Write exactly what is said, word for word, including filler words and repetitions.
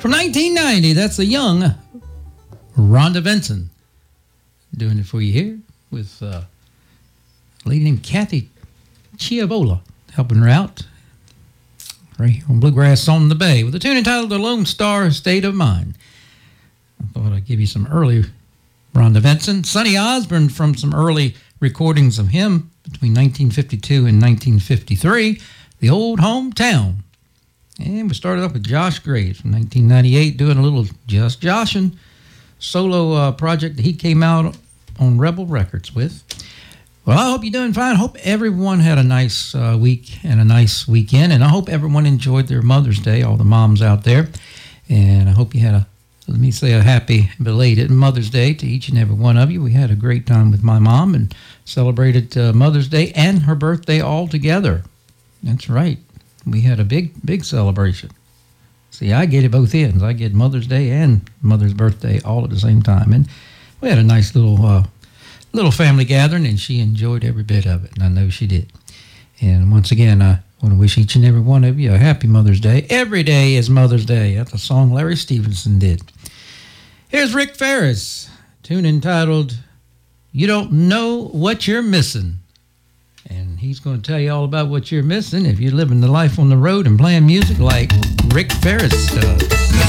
From nineteen ninety, that's a young Rhonda Benson doing it for you here with uh, a lady named Kathy Chiavola helping her out right here on Bluegrass on the Bay with a tune entitled The Lone Star State of Mind. I thought I'd give you some early Rhonda Benson. Sonny Osborne from some early recordings of him between nineteen fifty-two and nineteen fifty-three, The Old Hometown. And we started off with Josh Graves from nineteen ninety-eight doing a little Just Joshin' solo uh, project that he came out on Rebel Records with. Well, I hope you're doing fine. Hope everyone had a nice uh, week and a nice weekend. And I hope everyone enjoyed their Mother's Day, all the moms out there. And I hope you had a, let me say, a happy belated Mother's Day to each and every one of you. We had a great time with my mom and celebrated uh, Mother's Day and her birthday all together. That's right. We had a big, big celebration. See, I get it both ends. I get Mother's Day and Mother's birthday all at the same time. And we had a nice little uh, little family gathering, and she enjoyed every bit of it, and I know she did. And once again, I want to wish each and every one of you a happy Mother's Day. Every day is Mother's Day. That's a song Larry Stevenson did. Here's Rick Ferris, tune entitled You Don't Know What You're Missing. And he's going to tell you all about what you're missing if you're living the life on the road and playing music like Rick Ferris does.